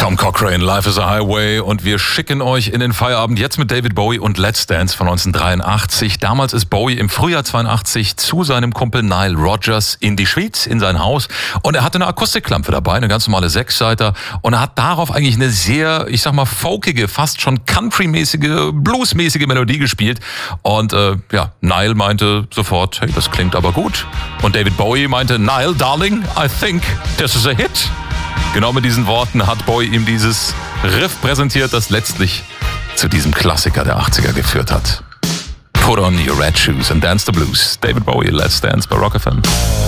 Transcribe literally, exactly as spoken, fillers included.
Tom Cochrane, Life is a Highway, und wir schicken euch in den Feierabend jetzt mit David Bowie und Let's Dance von neunzehnhundertdreiundachtzig. Damals ist Bowie im Frühjahr zweiundachtzig zu seinem Kumpel Nile Rodgers in die Schweiz, in sein Haus, und er hatte eine Akustikklampe dabei, eine ganz normale Sechsseiter, und er hat darauf eigentlich eine sehr, ich sag mal, folkige, fast schon countrymäßige, bluesmäßige Melodie gespielt, und äh, ja, Nile meinte sofort, hey, das klingt aber gut, und David Bowie meinte, Nile, darling, I think this is a hit. Genau mit diesen Worten hat Bowie ihm dieses Riff präsentiert, das letztlich zu diesem Klassiker der achtziger geführt hat. Put on your red shoes and dance the blues. David Bowie, Let's Dance bei Rock F M.